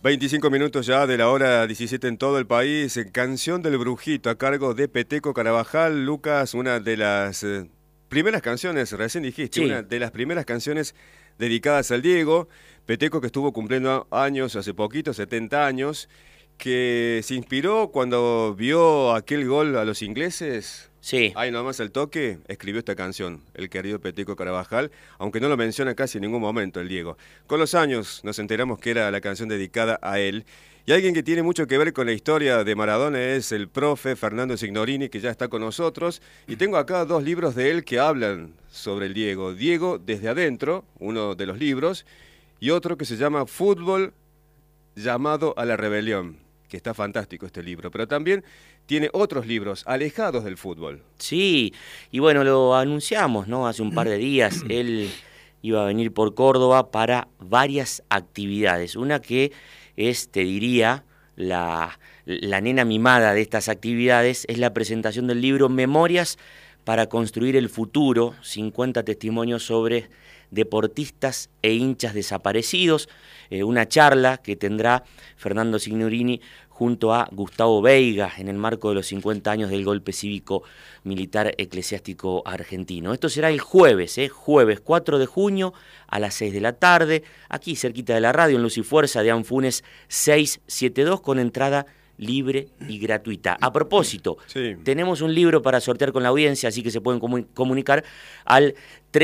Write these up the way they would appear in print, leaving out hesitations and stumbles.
25 minutos ya de la hora 17 en todo el país. Canción del Brujito a cargo de Peteco Carabajal. Lucas, una de las primeras canciones, recién dijiste, Sí, una de las primeras canciones dedicadas al Diego. Peteco que estuvo cumpliendo años hace poquito, 70 años, que se inspiró cuando vio aquel gol a los ingleses. sí. Ahí nomás al toque, escribió esta canción, el querido Peteco Carabajal, aunque no lo menciona casi en ningún momento el Diego. Con los años nos enteramos que era la canción dedicada a él. Y alguien que tiene mucho que ver con la historia de Maradona es el profe Fernando Signorini, que ya está con nosotros. Y tengo acá 2 libros de él que hablan sobre el Diego. Diego desde adentro, uno de los libros, y otro que se llama Fútbol llamado a la rebelión, que está fantástico este libro. Pero también tiene otros libros alejados del fútbol. Sí, y bueno, lo anunciamos, ¿no? Hace un par de días, él iba a venir por Córdoba para varias actividades. Una que es, te diría, la nena mimada de estas actividades, es la presentación del libro Memorias para construir el futuro, 50 testimonios sobre deportistas e hinchas desaparecidos, una charla que tendrá Fernando Signorini junto a Gustavo Veiga en el marco de los 50 años del golpe cívico militar eclesiástico argentino. Esto será el jueves, jueves 4 de junio a las 6 de la tarde, aquí cerquita de la radio, en Luz y Fuerza de Anfunes 672, con entrada libre y gratuita. A propósito, Sí. tenemos un libro para sortear con la audiencia, así que se pueden comunicar al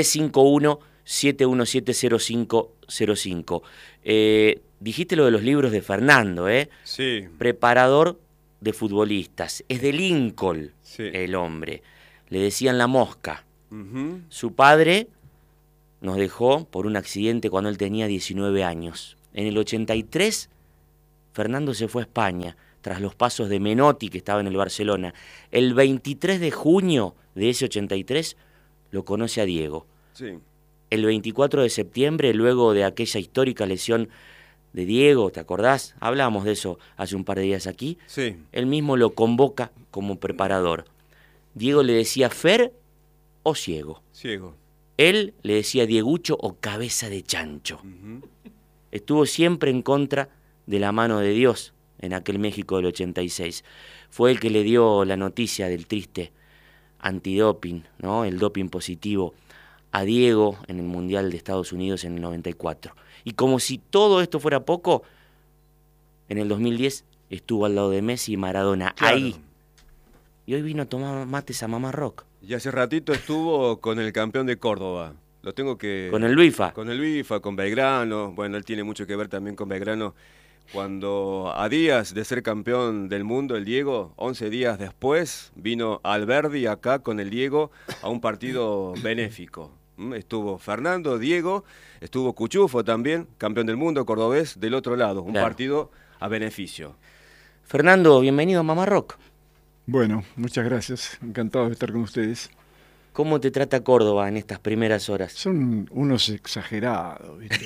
351-717-0505. Dijiste lo de los libros de Fernando, Sí, preparador de futbolistas. Es de Lincoln, sí. el hombre. Le decían la mosca. Ujú. Su padre nos dejó por un accidente cuando él tenía 19 años. En el 83, Fernando se fue a España, tras los pasos de Menotti, que estaba en el Barcelona. El 23 de junio de ese 83, lo conoce a Diego. Sí. El 24 de septiembre, luego de aquella histórica lesión de Diego, ¿te acordás? Hablábamos de eso hace un par de días aquí. Sí. Él mismo lo convoca como preparador. Diego le decía Fer o ciego. Ciego. Él le decía Diegucho o cabeza de chancho. Ujú. Estuvo siempre en contra de la mano de Dios en aquel México del 86. Fue el que le dio la noticia del triste antidoping, ¿no? El doping positivo a Diego en el Mundial de Estados Unidos en el 94. Y como si todo esto fuera poco, en el 2010 estuvo al lado de Messi y Maradona, Claro. ahí. Y hoy vino a tomar mates a Mamá Rock, Y hace ratito estuvo con el campeón de Córdoba. Lo tengo que... con el Luifa. Con el Bifa, con Belgrano. Bueno, él tiene mucho que ver también con Belgrano. Cuando a días de ser campeón del mundo, el Diego, 11 días después, vino Alberdi acá con el Diego a un partido benéfico. Estuvo Fernando, Diego, estuvo Cuchufo también, campeón del mundo, cordobés, del otro lado. Un Claro. partido a beneficio. Fernando, bienvenido a Mamá Rock. Bueno, muchas gracias. Encantado de estar con ustedes. ¿Cómo te trata Córdoba en estas primeras horas? Son unos exagerados, ¿viste?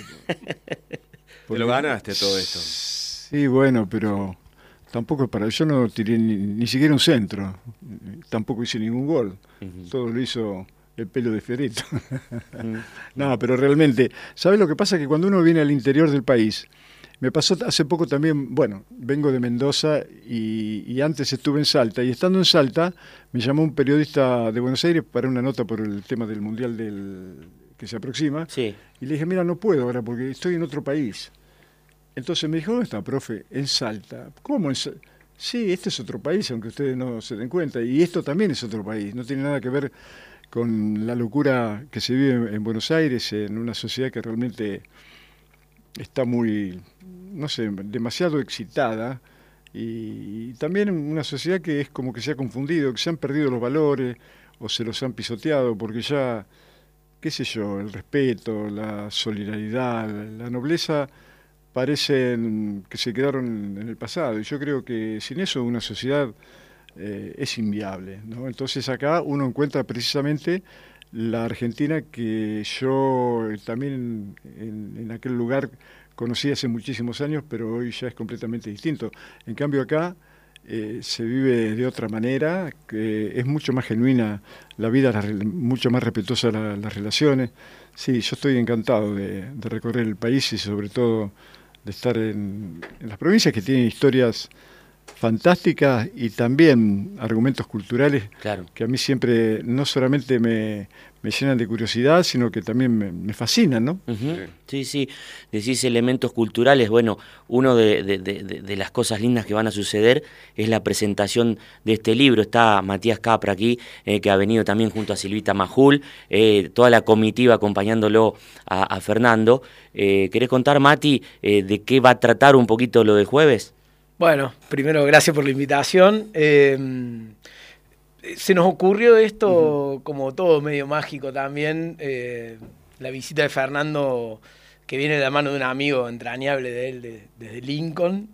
Te lo ganaste todo esto. Sí, bueno, pero tampoco para... Yo no tiré ni siquiera un centro. Tampoco hice ningún gol. Todo lo hizo el pelo de Fioreto. No, pero realmente... ¿Sabes lo que pasa? Que cuando uno viene al interior del país... Me pasó hace poco también, bueno, vengo de Mendoza y antes estuve en Salta, y estando en Salta me llamó un periodista de Buenos Aires para una nota por el tema del Mundial que se aproxima, Sí. y le dije, mira, no puedo ahora porque estoy en otro país. Entonces me dijo, ¿dónde está, profe? En Salta. ¿Cómo en Salta? Sí, este es otro país, aunque ustedes no se den cuenta, y esto también es otro país, no tiene nada que ver con la locura que se vive en Buenos Aires, en una sociedad que realmente está muy, no sé, demasiado excitada, y también una sociedad que es como que se ha confundido, que se han perdido los valores o se los han pisoteado, porque ya, qué sé yo, el respeto, la solidaridad, la nobleza parecen que se quedaron en el pasado, y yo creo que sin eso una sociedad es inviable, ¿no? Entonces acá uno encuentra precisamente la Argentina que yo también en aquel lugar conocí hace muchísimos años, pero hoy ya es completamente distinto. En cambio acá se vive de otra manera, que es mucho más genuina la vida, mucho más respetuosa las relaciones. Sí, yo estoy encantado de recorrer el país y sobre todo de estar en las provincias que tienen historias fantásticas y también argumentos culturales Claro. que a mí siempre no solamente me llenan de curiosidad, sino que también me fascinan, ¿no? Ujú. Sí, sí, decís elementos culturales. Bueno, uno de las cosas lindas que van a suceder es la presentación de este libro. Está Matías Capra aquí, que ha venido también junto a Silvita Majul, toda la comitiva acompañándolo a Fernando. ¿Querés contar, Mati, de qué va a tratar un poquito lo del jueves? Bueno, primero gracias por la invitación. Se nos ocurrió esto, como todo medio mágico también, la visita de Fernando, que viene de la mano de un amigo entrañable de él desde Lincoln,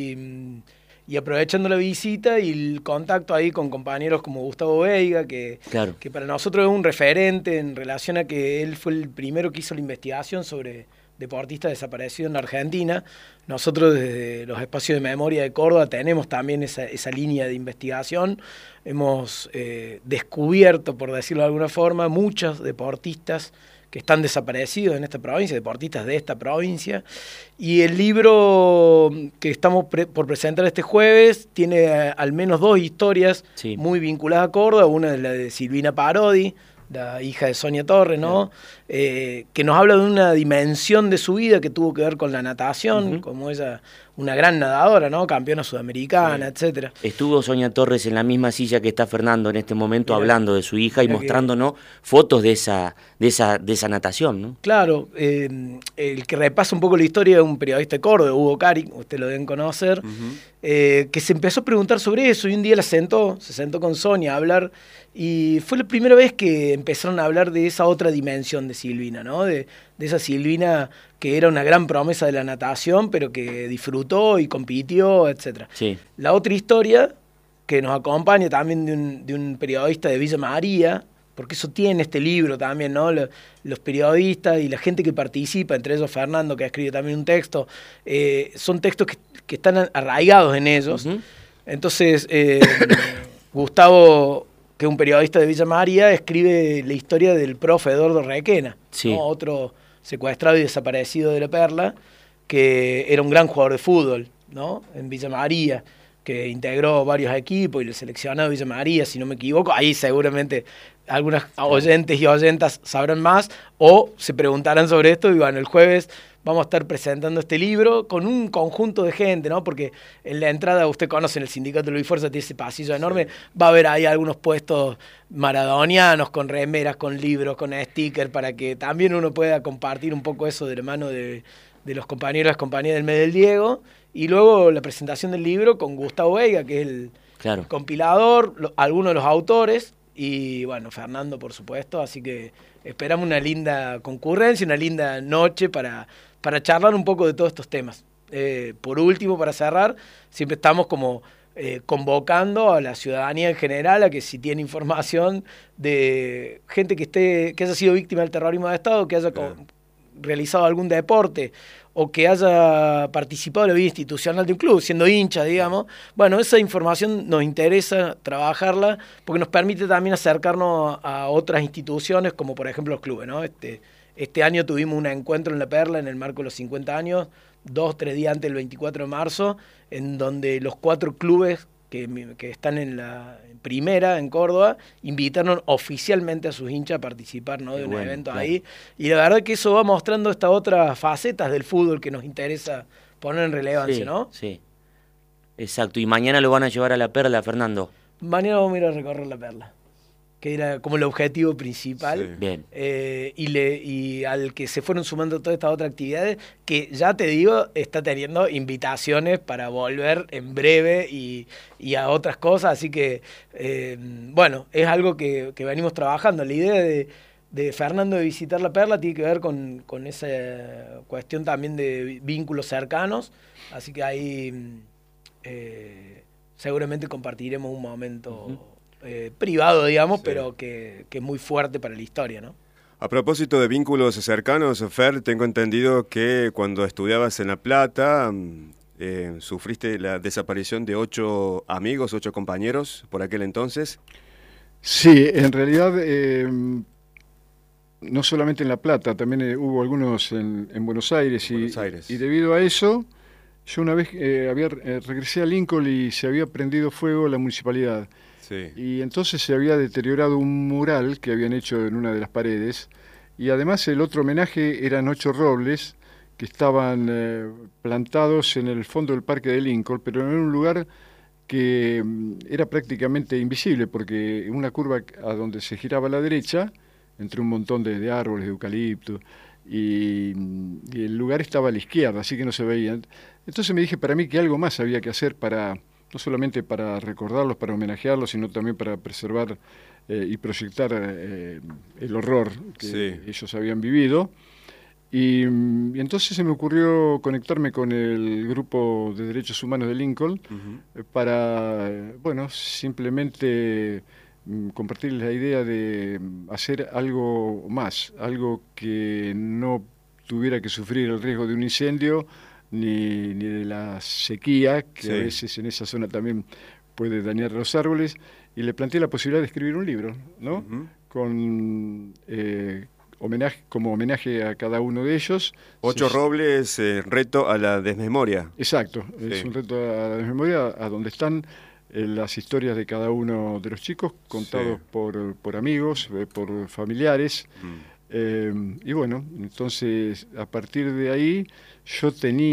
y aprovechando la visita y el contacto ahí con compañeros como Gustavo Veiga, Claro. que para nosotros es un referente en relación a que él fue el primero que hizo la investigación sobre deportistas desaparecidos en la Argentina. Nosotros desde los espacios de memoria de Córdoba tenemos también esa línea de investigación. Hemos descubierto, por decirlo de alguna forma, muchos deportistas que están desaparecidos en esta provincia, deportistas de esta provincia. Y el libro que estamos por presentar este jueves tiene al menos 2 historias muy vinculadas a Córdoba. Una es la de Silvina Parodi, la hija de Sonia Torres, ¿no? Que nos habla de una dimensión de su vida que tuvo que ver con la natación, como ella, una gran nadadora, ¿no? Campeona sudamericana, etcétera. Estuvo Sonia Torres en la misma silla que está Fernando en este momento, hablando de su hija y mostrándonos fotos de esa natación, ¿no? Claro, el que repasa un poco la historia es un periodista de Córdoba, Hugo Cari, ustedes lo deben conocer, que se empezó a preguntar sobre eso y un día se sentó con Sonia a hablar, y fue la primera vez que empezaron a hablar de esa otra dimensión de Silvina, ¿no? De esa Silvina que era una gran promesa de la natación, pero que disfrutó y compitió, etc. Sí. La otra historia que nos acompaña también de un periodista de Villa María, porque eso tiene este libro también, ¿no? Los periodistas y la gente que participa, entre ellos Fernando, que ha escrito también un texto, son textos que están arraigados en ellos. Entonces, Gustavo, que es un periodista de Villa María, escribe la historia del profe Eduardo Requena, ¿no? Otro secuestrado y desaparecido de La Perla, que era un gran jugador de fútbol, ¿no? En Villa María, que integró varios equipos y le seleccionó a Villa María, si no me equivoco. Ahí seguramente algunas oyentes y oyentas sabrán más o se preguntarán sobre esto. Y bueno, el jueves vamos a estar presentando este libro con un conjunto de gente, ¿no? Porque en la entrada, usted conoce, en el Sindicato Luis Fuerza, tiene ese pasillo enorme, va a haber ahí algunos puestos maradonianos con remeras, con libros, con stickers, para que también uno pueda compartir un poco eso de la mano de los compañeros y las compañías del Mes del Diego. Y luego la presentación del libro con Gustavo Veiga, que es el compilador, algunos de los autores, y bueno, Fernando, por supuesto. Así que esperamos una linda concurrencia, una linda noche para charlar un poco de todos estos temas. Por último, para cerrar, siempre estamos como convocando a la ciudadanía en general a que, si tiene información de gente que haya sido víctima del terrorismo de Estado, que haya realizado algún deporte o que haya participado en la vida institucional de un club, siendo hincha, digamos, bueno, esa información nos interesa trabajarla porque nos permite también acercarnos a otras instituciones, como por ejemplo los clubes, ¿no? Este año tuvimos un encuentro en La Perla en el marco de los 50 años, 2-3 días antes del 24 de marzo, en donde los 4 clubes que están en la primera en Córdoba invitaron oficialmente a sus hinchas a participar, ¿no? de un evento ahí. Y la verdad que eso va mostrando estas otras facetas del fútbol que nos interesa poner en relevancia, ¿no? Sí, exacto. Y mañana lo van a llevar a La Perla, Fernando. Mañana vamos a ir a recorrer La Perla, que era como el objetivo principal. Bien. Y al que se fueron sumando todas estas otras actividades, que ya te digo, está teniendo invitaciones para volver en breve y a otras cosas. Así que, bueno, es algo que venimos trabajando. La idea de Fernando de visitar La Perla tiene que ver con esa cuestión también de vínculos cercanos. Así que ahí seguramente compartiremos un momento privado, digamos, pero que es muy fuerte para la historia, ¿no? A propósito de vínculos cercanos, Fer, tengo entendido que cuando estudiabas en La Plata sufriste la desaparición de 8 amigos, 8 compañeros por aquel entonces. Sí, en realidad no solamente en La Plata, también hubo algunos en Buenos Aires, Buenos Aires. Y debido a eso, yo una vez regresé a Lincoln y se había prendido fuego la municipalidad. Sí. Y entonces se había deteriorado un mural que habían hecho en una de las paredes. Y además el otro homenaje eran 8 robles que estaban plantados en el fondo del parque de Lincoln, pero en un lugar que era prácticamente invisible, porque en una curva a donde se giraba a la derecha, entre un montón de árboles de eucalipto, y el lugar estaba a la izquierda, así que no se veían. Entonces me dije para mí que algo más había que hacer para, no solamente para recordarlos, para homenajearlos, sino también para preservar y proyectar el horror que ellos habían vivido. Y entonces se me ocurrió conectarme con el grupo de derechos humanos de Lincoln para, bueno, simplemente compartir la idea de hacer algo más, algo que no tuviera que sufrir el riesgo de un incendio ni de la sequía, que a veces en esa zona también puede dañar los árboles, y le planteé la posibilidad de escribir un libro, ¿no? Con como homenaje a cada uno de ellos. 8 robles, reto a la desmemoria. Exacto, es un reto a la desmemoria, a donde están las historias de cada uno de los chicos, contados por amigos, por familiares. Y bueno, entonces a partir de ahí yo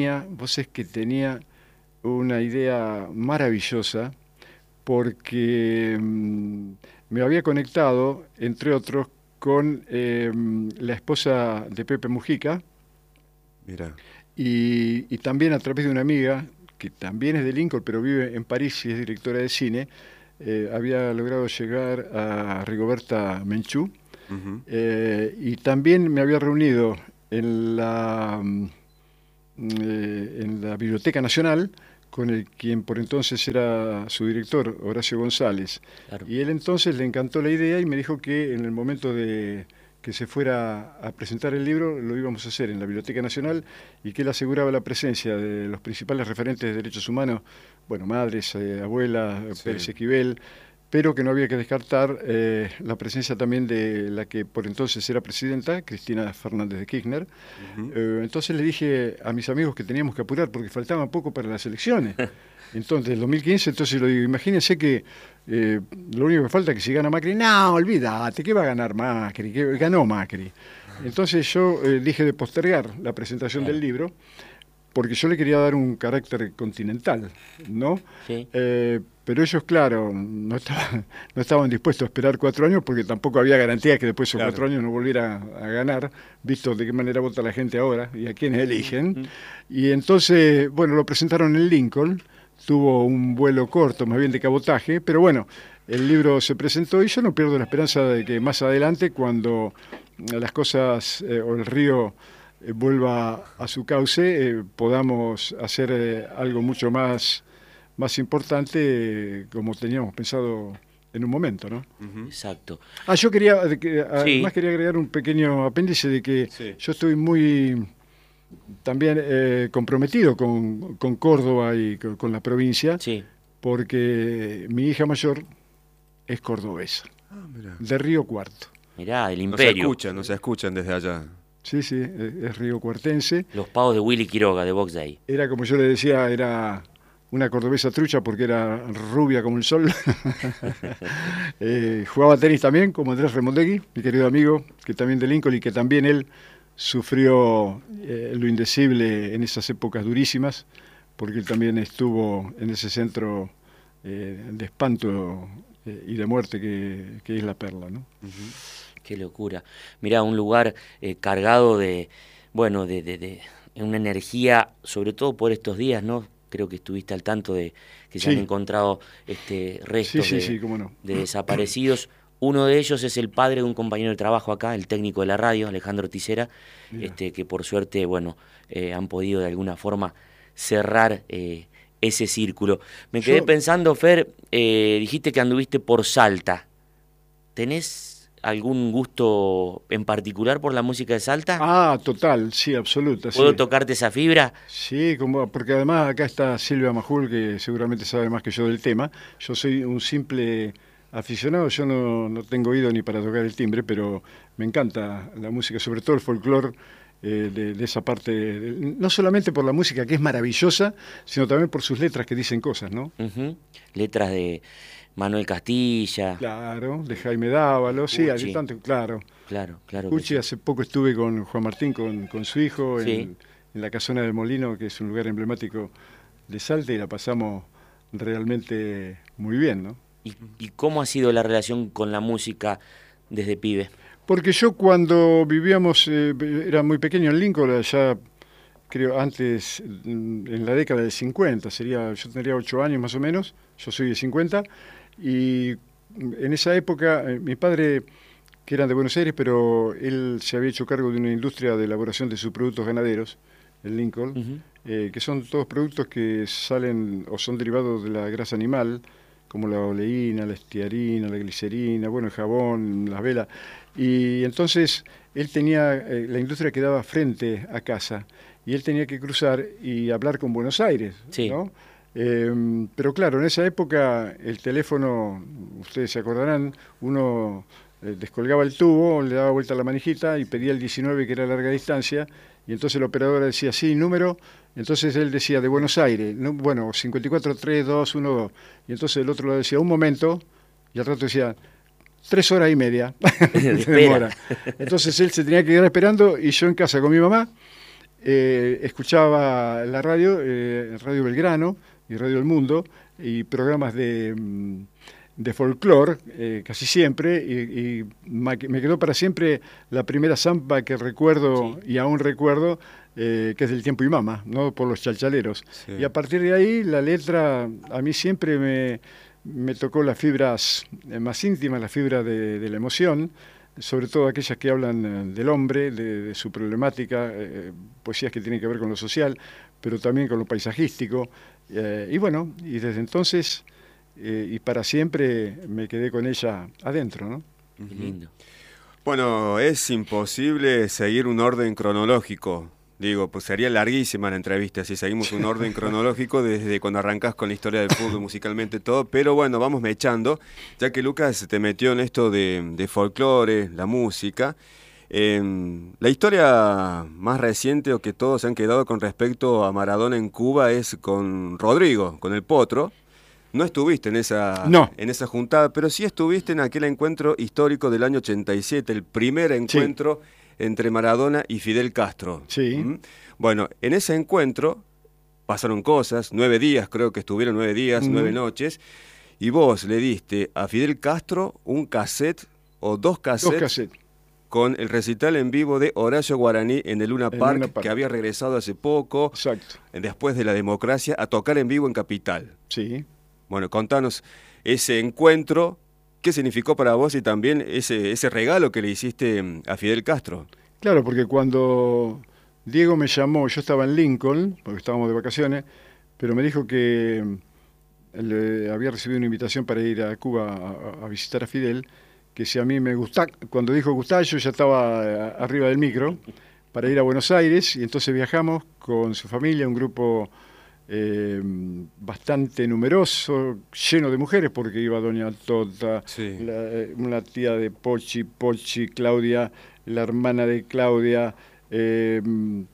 tenía una idea maravillosa, porque me había conectado, entre otros, con la esposa de Pepe Mujica. Mira. Y también a través de una amiga que también es de Lincoln, pero vive en París y es directora de cine, había logrado llegar a Rigoberta Menchú. Y también me había reunido en la Biblioteca Nacional con quien por entonces era su director, Horacio González. Claro. Y él entonces le encantó la idea y me dijo que en el momento de que se fuera a presentar el libro lo íbamos a hacer en la Biblioteca Nacional, y que él aseguraba la presencia de los principales referentes de derechos humanos, bueno, Madres, abuelas, Pérez Esquivel, pero que no había que descartar la presencia también de la que por entonces era presidenta, Cristina Fernández de Kirchner. Entonces le dije a mis amigos que teníamos que apurar porque faltaba poco para las elecciones. Entonces, en 2015, entonces lo digo, imagínense que lo único que falta es que si gana Macri, no, olvídate, ¿qué va a ganar Macri? ¿Qué ganó Macri? Entonces yo dije de postergar la presentación del libro, porque yo le quería dar un carácter continental, ¿no? Sí. Pero ellos, claro, no estaban dispuestos a esperar 4 años, porque tampoco había garantía que después de 4 años no volviera a ganar, visto de qué manera vota la gente ahora y a quiénes eligen. Y entonces, bueno, lo presentaron en Lincoln, tuvo un vuelo corto, más bien de cabotaje, pero bueno, el libro se presentó y yo no pierdo la esperanza de que más adelante, cuando las cosas o el río vuelva a su cauce, podamos hacer algo mucho más importante, como teníamos pensado en un momento, ¿no? Exacto. Yo quería, además quería agregar un pequeño apéndice de que yo estoy muy también comprometido con Córdoba y con la provincia, porque mi hija mayor es cordobesa, de Río Cuarto. Mirá, el imperio. No se escuchan desde allá. Sí, es riocuartense. Los pavos de Willy Quiroga, de Box Day. Era, como yo le decía, era una cordobesa trucha porque era rubia como el sol. Jugaba tenis también, como Andrés Remondegui, mi querido amigo, que también de Lincoln, y que también él sufrió lo indecible en esas épocas durísimas, porque él también estuvo en ese centro de espanto y de muerte que es La Perla, ¿no? Qué locura. Mirá, un lugar cargado de una energía, sobre todo por estos días, ¿no? Creo que estuviste al tanto de que se han encontrado restos de desaparecidos. Uno de ellos es el padre de un compañero de trabajo acá, el técnico de la radio, Alejandro Tisera, que por suerte, han podido de alguna forma cerrar ese círculo. Me quedé pensando, Fer, dijiste que anduviste por Salta. ¿Tenés algún gusto en particular por la música de Salta? Total, sí, absoluta. ¿Puedo tocarte esa fibra? Sí, porque además acá está Silvia Majul, que seguramente sabe más que yo del tema. Yo soy un simple aficionado, yo no tengo oído ni para tocar el timbre, pero me encanta la música, sobre todo el folclore de esa parte, no solamente por la música, que es maravillosa, sino también por sus letras que dicen cosas, ¿no? Letras de Manuel Castilla. Claro, de Jaime Dávalo, sí, hay tanto, claro. Claro. Cuchi, sí. Hace poco estuve con Juan Martín, con su hijo, en la Casona del Molino, que es un lugar emblemático de Salta, y la pasamos realmente muy bien, ¿no? ¿Y cómo ha sido la relación con la música desde pibe? Porque yo cuando vivíamos, era muy pequeño en Lincoln, ya creo antes, en la década del 50, yo tendría 8 años más o menos, yo soy de 50, y en esa época mi padre, que era de Buenos Aires, pero él se había hecho cargo de una industria de elaboración de subproductos ganaderos en Lincoln, que son todos productos que salen o son derivados de la grasa animal, como la oleína, la estiarina, la glicerina, bueno, el jabón, las velas. Y entonces él tenía, la industria quedaba frente a casa, y él tenía que cruzar y hablar con Buenos Aires, ¿no? Pero claro, en esa época el teléfono, ustedes se acordarán, uno descolgaba el tubo, le daba vuelta a la manijita y pedía el 19, que era larga distancia, y entonces la operadora decía, sí, número, entonces él decía, de Buenos Aires, bueno, 543212, y entonces el otro le decía, un momento, y al rato decía, 3 horas y media de demora. Entonces él se tenía que quedar esperando, y yo en casa con mi mamá escuchaba la radio, Radio Belgrano y Radio El Mundo, y programas de folclore, casi siempre, y me quedó para siempre la primera zampa que recuerdo, y aún recuerdo, que es del Tiempo y Mama, ¿no? Por los chalchaleros. Sí. Y a partir de ahí la letra a mí siempre me tocó las fibras más íntimas, la fibra de la emoción, sobre todo aquellas que hablan del hombre, de su problemática, poesías que tienen que ver con lo social, pero también con lo paisajístico. Y bueno, y desde entonces y para siempre me quedé con ella adentro, ¿no? Qué lindo. Bueno, es imposible seguir un orden cronológico. Digo, pues sería larguísima la entrevista si seguimos un orden cronológico desde cuando arrancás con la historia del fútbol, musicalmente todo, pero bueno, vamos mechando, ya que Lucas te metió en esto de folclore, la música. La historia más reciente o que todos se han quedado con respecto a Maradona en Cuba es con Rodrigo, con el Potro. No estuviste en esa juntada, pero sí estuviste en aquel encuentro histórico del año 87, el primer encuentro entre Maradona y Fidel Castro. Sí. Bueno, en ese encuentro pasaron cosas, 9 días, creo que estuvieron 9 días, 9 noches, y vos le diste a Fidel Castro un cassette o dos cassettes con el recital en vivo de Horacio Guaraní en el Luna Park, que había regresado hace poco, después de la democracia, a tocar en vivo en Capital. Sí. Bueno, contanos ese encuentro, qué significó para vos y también ese regalo que le hiciste a Fidel Castro. Claro, porque cuando Diego me llamó, yo estaba en Lincoln, porque estábamos de vacaciones, pero me dijo que había recibido una invitación para ir a Cuba a visitar a Fidel, que si a mí me gustaba, cuando dijo gustaba, yo ya estaba arriba del micro, para ir a Buenos Aires, y entonces viajamos con su familia, un grupo bastante numeroso, lleno de mujeres, porque iba doña Tota, una tía de Pochi, Claudia, la hermana de Claudia, bueno,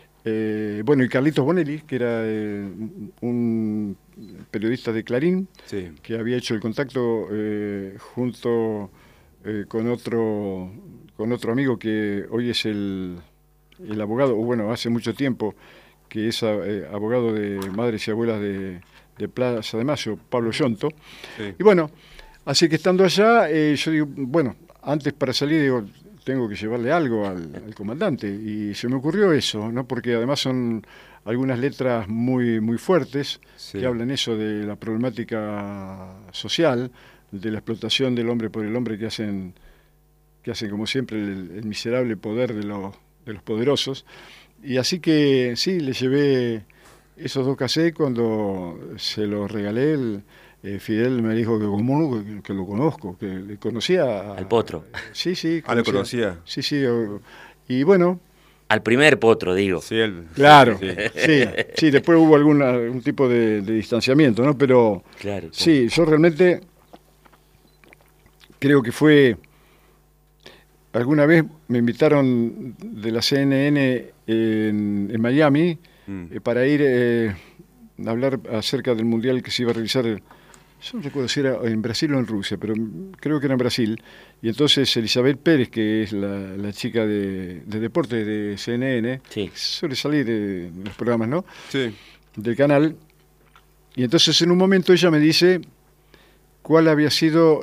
y Carlitos Bonelli, que era un periodista de Clarín, que había hecho el contacto junto con otro amigo que hoy es el abogado, o bueno, hace mucho tiempo, que es abogado de madres y abuelas de Plaza de Mayo, Pablo Yonto. Y bueno, así que estando allá, yo digo, bueno, antes para salir, digo, tengo que llevarle algo al comandante. Y se me ocurrió eso, ¿no? Porque además son algunas letras muy, muy fuertes, que hablan eso de la problemática social, de la explotación del hombre por el hombre que hacen como siempre el miserable poder de los poderosos. Y así que sí, le llevé esos 2 cassettes. Cuando se los regalé, Fidel me dijo que lo conozco, que le conocía al Potro. Sí. ¿Lo conocía? Sí. Y bueno. Al primer Potro, digo. Sí, claro. Sí, después hubo algún tipo de distanciamiento, ¿no? Pero claro, sí, yo realmente creo que fue... Alguna vez me invitaron de la CNN en Miami para ir a hablar acerca del mundial que se iba a realizar, yo no recuerdo si era en Brasil o en Rusia, pero creo que era en Brasil. Y entonces Elizabeth Pérez, que es la chica de deporte de CNN, sí, suele salir en los programas, ¿no? Sí. Del canal. Y entonces en un momento ella me dice cuál había sido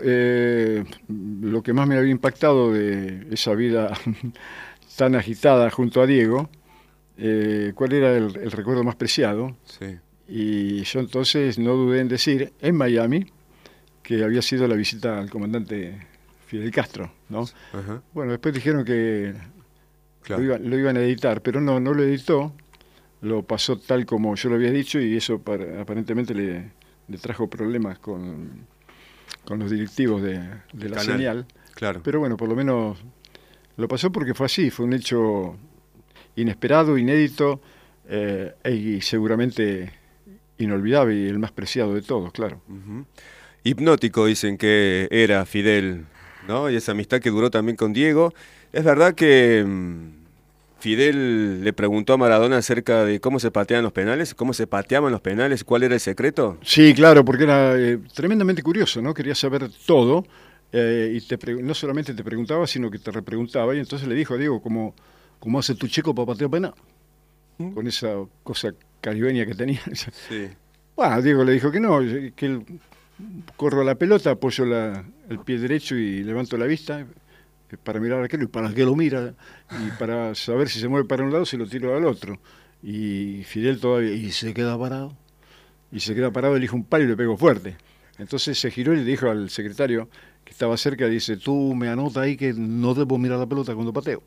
lo que más me había impactado de esa vida tan agitada junto a Diego, cuál era el recuerdo más preciado. Sí. Y yo entonces no dudé en decir, en Miami, que había sido la visita al comandante Fidel Castro, ¿no? Ajá. Bueno, después dijeron que Claro. lo iban a editar, pero no lo editó, lo pasó tal como yo lo había dicho y eso aparentemente le trajo problemas con los directivos de la Canal. señal. Claro. Pero bueno, por lo menos lo pasó porque fue así, fue un hecho inesperado, inédito y seguramente inolvidable y el más preciado de todos, claro. Ujú. Hipnótico dicen que era Fidel, ¿no? Y esa amistad que duró también con Diego. Es verdad que Fidel le preguntó a Maradona acerca de cómo se pateaban los penales, cómo se pateaban los penales, cuál era el secreto. Sí, claro, porque era tremendamente curioso, ¿no? Quería saber todo y no solamente te preguntaba, sino que te repreguntaba y entonces le dijo a Diego, ¿cómo hace tu chico para patear penal? Con esa cosa caribeña que tenía. Sí. Bueno, Diego le dijo que no, que él corro a la pelota, apoyo el pie derecho y levanto la vista para mirar a aquello y para que lo mira y para saber si se mueve para un lado se lo tiro al otro. Y Fidel todavía, y se queda parado, elige un palo y le pegó fuerte. Entonces se giró y le dijo al secretario que estaba cerca, dice, tú me anota ahí que no debo mirar la pelota cuando pateo.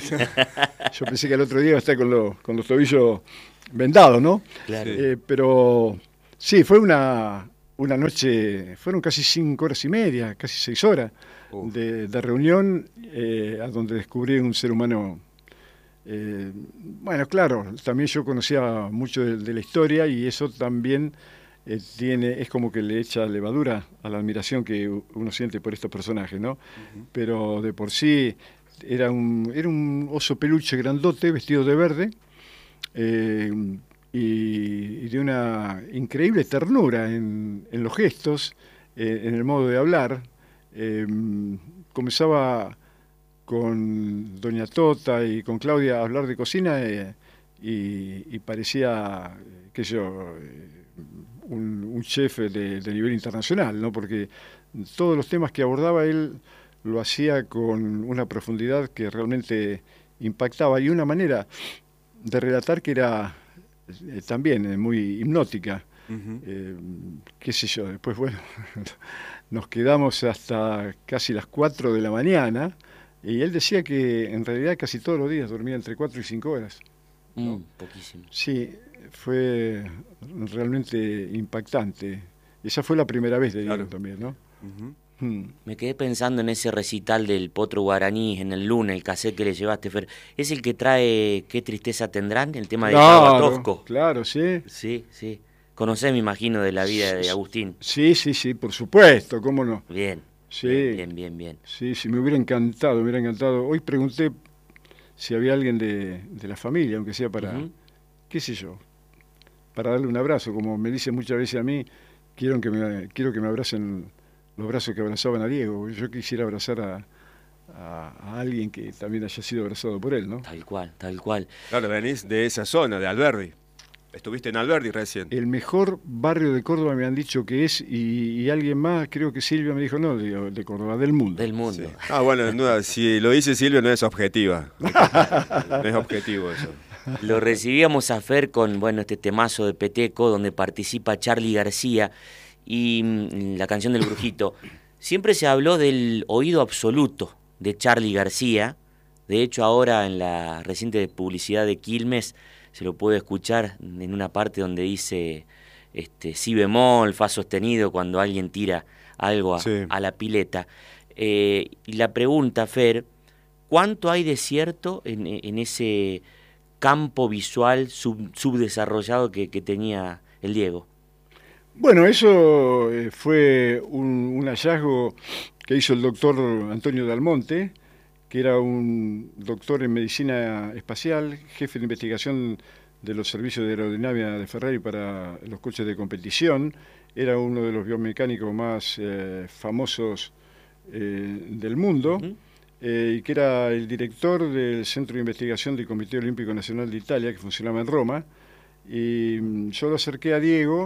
Yo pensé que el otro día iba a estar con los tobillos vendados, ¿no? claro. Pero sí, fue una noche, fueron casi 5 horas y media, casi 6 horas de reunión a donde descubrí un ser humano. Bueno, claro, también yo conocía mucho de la historia y eso también es como que le echa levadura a la admiración que uno siente por estos personajes, ¿no? Uh-huh. Pero de por sí era un oso peluche grandote vestido de verde y de una increíble ternura en los gestos, en el modo de hablar. Comenzaba con doña Tota y con Claudia a hablar de cocina y parecía, qué sé yo, un chef de nivel internacional, ¿no? Porque todos los temas que abordaba él lo hacía con una profundidad que realmente impactaba y una manera de relatar que era también muy hipnótica. Uh-huh. Qué sé yo, después, bueno, nos quedamos hasta casi las 4 de la mañana y él decía que en realidad casi todos los días dormía entre 4 y 5 horas. ¿No? Poquísimo. Sí, fue realmente impactante. Esa fue la primera vez de Diego, claro, también, ¿no? Uh-huh. Me quedé pensando en ese recital del Potro Guaraní en el lunes, el cassette que le llevaste, Fer. ¿Es el que trae Qué tristeza tendrán? El tema de Cabo Tosco. Claro, sí. Sí, sí. Conocés, me imagino, de la vida de Agustín. Sí, por supuesto, ¿cómo no? Bien. Sí. Bien. Sí, me hubiera encantado. Hoy pregunté si había alguien de la familia, aunque sea para, qué sé yo, para darle un abrazo, como me dicen muchas veces a mí, quiero que me abracen los brazos que abrazaban a Diego. Yo quisiera abrazar a alguien que también haya sido abrazado por él, ¿no? Tal cual. Claro, venís de esa zona, de Alberdi. Estuviste en Alberdi recién. El mejor barrio de Córdoba me han dicho que es, y alguien más, creo que Silvia me dijo, no, de Córdoba, del mundo. Del mundo. Sí. Bueno, no, si lo dice Silvia no es objetiva. No es objetivo eso. Lo recibíamos a Fer con, este temazo de Peteco, donde participa Charly García y la canción del Brujito. Siempre se habló del oído absoluto de Charly García. De hecho, ahora en la reciente publicidad de Quilmes se lo puede escuchar en una parte donde dice si bemol, fa sostenido, cuando alguien tira algo a la pileta. Y la pregunta, Fer, ¿cuánto hay de cierto en ese campo visual subdesarrollado que tenía el Diego? Bueno, eso fue un hallazgo que hizo el doctor Antonio Dalmonte, que era un doctor en medicina espacial, jefe de investigación de los servicios de aerodinámica de Ferrari para los coches de competición. Era uno de los biomecánicos más famosos del mundo. Y que era el director del Centro de Investigación del Comité Olímpico Nacional de Italia, que funcionaba en Roma. Y yo lo acerqué a Diego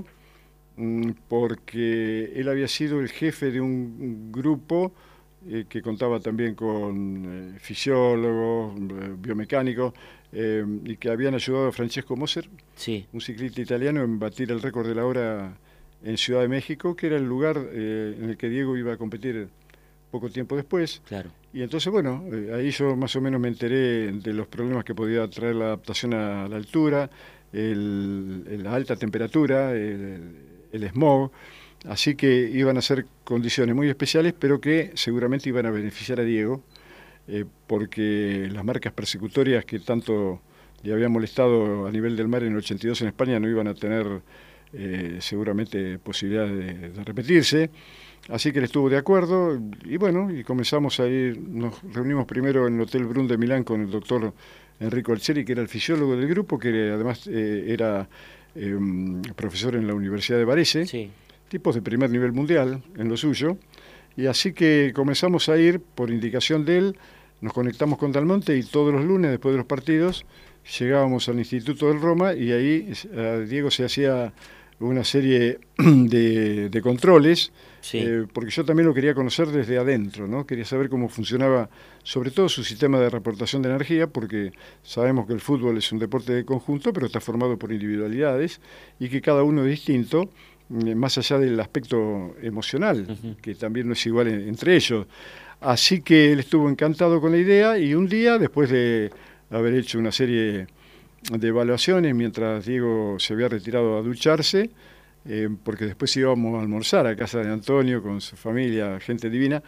porque él había sido el jefe de un grupo que contaba también con fisiólogos, biomecánicos, y que habían ayudado a Francesco Moser, sí, un ciclista italiano, en batir el récord de la hora en Ciudad de México, que era el lugar en el que Diego iba a competir poco tiempo después. claro. Y entonces, bueno, ahí yo más o menos me enteré de los problemas que podía traer la adaptación a la altura, la alta temperatura, el smog, así que iban a ser condiciones muy especiales, pero que seguramente iban a beneficiar a Diego, porque las marcas persecutorias que tanto le habían molestado a nivel del mar en el 82 en España no iban a tener seguramente posibilidad de repetirse. Así que él estuvo de acuerdo y bueno, y comenzamos a ir, nos reunimos primero en el Hotel Brun de Milán con el doctor Enrico Alcieri, que era el fisiólogo del grupo, que además era profesor en la Universidad de Varese, Sí. tipos de primer nivel mundial en lo suyo, y así que comenzamos a ir por indicación de él, nos conectamos con Dalmonte y todos los lunes después de los partidos llegábamos al Instituto del Roma y ahí a Diego se hacía una serie de controles, Sí. porque yo también lo quería conocer desde adentro, ¿no? Quería saber cómo funcionaba, sobre todo su sistema de reportación de energía, porque sabemos que el fútbol es un deporte de conjunto, pero está formado por individualidades y que cada uno es distinto, más allá del aspecto emocional, que también no es igual entre ellos. Así que él estuvo encantado con la idea y un día, después de haber hecho una serie de evaluaciones mientras Diego se había retirado a ducharse, porque después íbamos a almorzar a casa de Antonio con su familia, gente divina,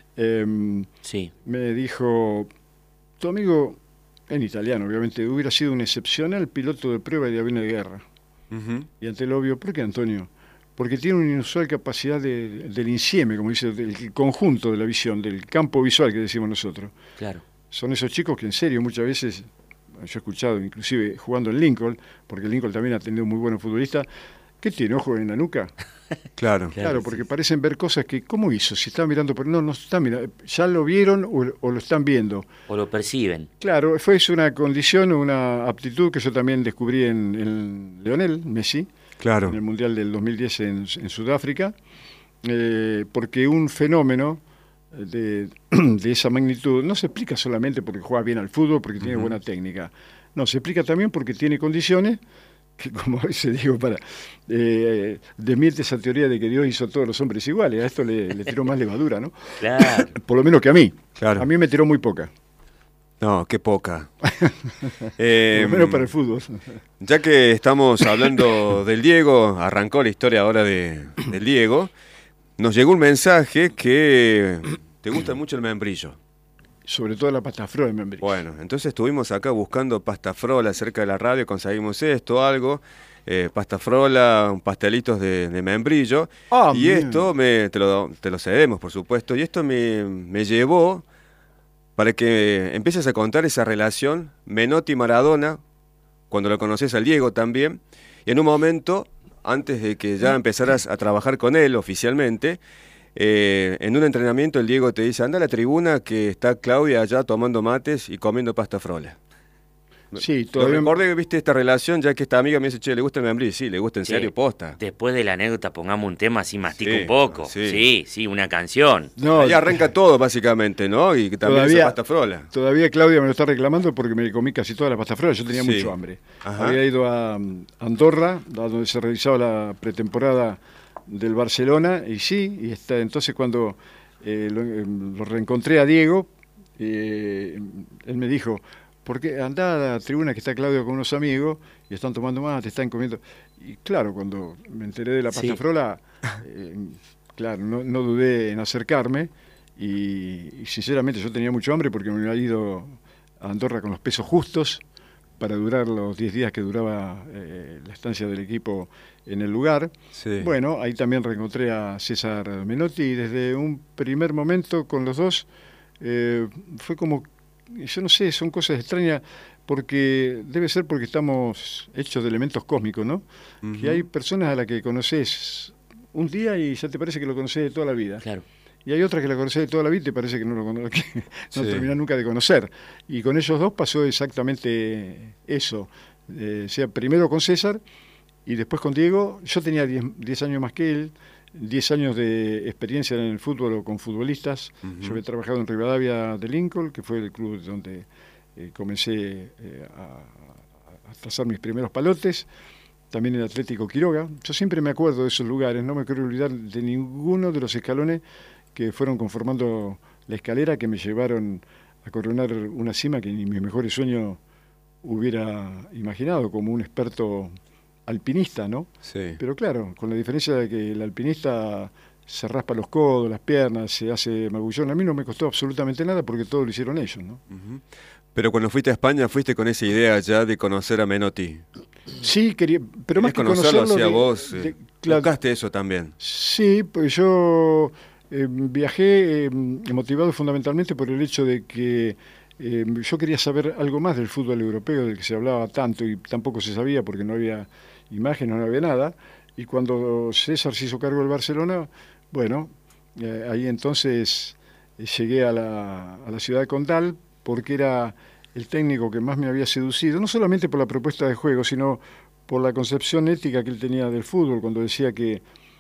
Sí. me dijo, tu amigo, en italiano obviamente, hubiera sido un excepcional piloto de prueba de aviones de guerra. Y ante lo obvio, ¿por qué, Antonio? Porque tiene una inusual capacidad del insieme, como dice, del conjunto de la visión, del campo visual que decimos nosotros. Claro. Son esos chicos que en serio muchas veces, yo he escuchado inclusive jugando en Lincoln, porque Lincoln también ha tenido muy buenos futbolistas, ¿qué tiene, ojo en la nuca? Claro. Claro, porque parecen ver cosas que, ¿cómo hizo? Si están mirando, pero no están mirando, ya lo vieron o lo están viendo. O lo perciben. Claro, es una condición, una aptitud que yo también descubrí en Lionel Messi, Claro. en el Mundial del 2010 en Sudáfrica, porque un fenómeno de esa magnitud no se explica solamente porque juega bien al fútbol, porque tiene buena técnica, no, se explica también porque tiene condiciones que, como se digo, desmiente esa teoría de que Dios hizo a todos los hombres iguales. A esto le tiró más levadura, ¿no? Claro. Por lo menos que a mí. Claro. A mí me tiró muy poca. No, qué poca. Por lo menos para el fútbol. Ya que estamos hablando del Diego, arrancó la historia ahora del Diego, nos llegó un mensaje que te gusta mucho el membrillo. Sobre todo la pasta frola de membrillo. Bueno, entonces estuvimos acá buscando pasta frola cerca de la radio, conseguimos esto, algo, pasta frola, pastelitos de membrillo, y bien. esto te lo cedemos, por supuesto, y esto me llevó para que empieces a contar esa relación Menotti-Maradona, cuando lo conoces al Diego también, y en un momento, antes de que ya empezaras a trabajar con él oficialmente, en un entrenamiento el Diego te dice, anda a la tribuna que está Claudia allá tomando mates y comiendo pasta frola. Sí, Lo todavía recordé que viste esta relación, ya que esta amiga me dice, che, ¿le gusta el membrillo? Sí, le gusta en Sí. serio, posta. Después de la anécdota pongamos un tema así, mastica Sí, un poco. sí. Sí, una canción. No, Ahí arranca todo, básicamente, ¿no? Y que también esa pasta frola. Todavía Claudia me lo está reclamando porque me comí casi toda la pasta frola, yo tenía Sí. mucho hambre. Ajá. Había ido a Andorra, a donde se realizaba la pretemporada del Barcelona, y sí, entonces cuando lo reencontré a Diego, él me dijo, porque andá a la tribuna que está Claudio con unos amigos y están tomando mate, están comiendo. Y claro, cuando me enteré de la pasta Sí. frola, claro, no dudé en acercarme y sinceramente yo tenía mucho hambre porque me había ido a Andorra con los pesos justos, para durar los 10 días que duraba la estancia del equipo en el lugar. Sí. Bueno, ahí también reencontré a César Menotti y desde un primer momento con los dos fue como, yo no sé, son cosas extrañas, porque debe ser porque estamos hechos de elementos cósmicos, ¿no? Uh-huh. Que hay personas a las que conoces un día y ya te parece que lo conoces de toda la vida. Claro. Y hay otras que la conoces de toda la vida y te parece que no terminás nunca de conocer. Y con ellos dos pasó exactamente eso. O sea, primero con César y después con Diego. Yo tenía 10 años más que él, 10 años de experiencia en el fútbol o con futbolistas. Uh-huh. Yo había trabajado en Rivadavia de Lincoln, que fue el club donde comencé a trazar mis primeros palotes. También en Atlético Quiroga. Yo siempre me acuerdo de esos lugares, no me quiero olvidar de ninguno de los escalones que fueron conformando la escalera que me llevaron a coronar una cima que ni mis mejores sueños hubiera imaginado, como un experto alpinista, ¿no? Sí. Pero claro, con la diferencia de que el alpinista se raspa los codos, las piernas, se hace magullón. A mí no me costó absolutamente nada porque todo lo hicieron ellos, ¿no? Uh-huh. Pero cuando fuiste a España, fuiste con esa idea ya de conocer a Menotti. Sí, quería, pero más que conocerlo hacia vos, buscaste eso también. Sí, pues yo viajé motivado fundamentalmente por el hecho de que yo quería saber algo más del fútbol europeo, del que se hablaba tanto y tampoco se sabía porque no había imágenes, no había nada. Y cuando César se hizo cargo del Barcelona, bueno, ahí entonces llegué a la ciudad de Condal porque era el técnico que más me había seducido, no solamente por la propuesta de juego, sino por la concepción ética que él tenía del fútbol, cuando decía que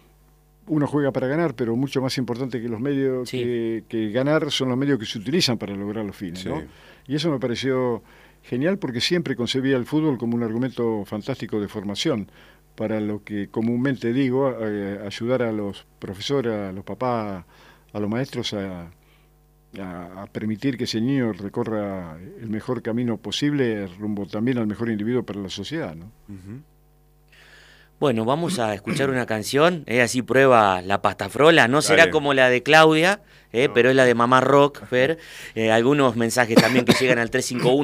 uno juega para ganar, pero mucho más importante que los medios, sí, que ganar son los medios que se utilizan para lograr los fines, sí, ¿no? Y eso me pareció genial porque siempre concebía el fútbol como un argumento fantástico de formación, para lo que comúnmente digo, ayudar a los profesores, a los papás, a los maestros a permitir que ese niño recorra el mejor camino posible rumbo también al mejor individuo para la sociedad, ¿no? Uh-huh. Bueno, vamos a escuchar una canción, así prueba la pastafrola, no será como la de Claudia, no, pero es la de Mamá Rock, Fer. Algunos mensajes también que llegan al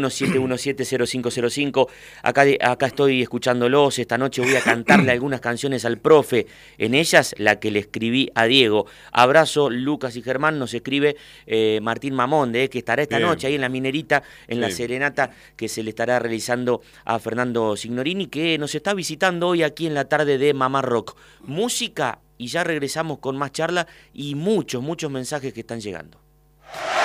351-717-0505. Acá estoy escuchándolos, esta noche voy a cantarle algunas canciones al profe, en ellas la que le escribí a Diego. Abrazo, Lucas y Germán, nos escribe Martín Mamón, que estará esta noche ahí en la Minerita, en la serenata que se le estará realizando a Fernando Signorini, que nos está visitando hoy aquí en la tarde de Mamá Rock. Música y ya regresamos con más charla y muchos mensajes que están llegando.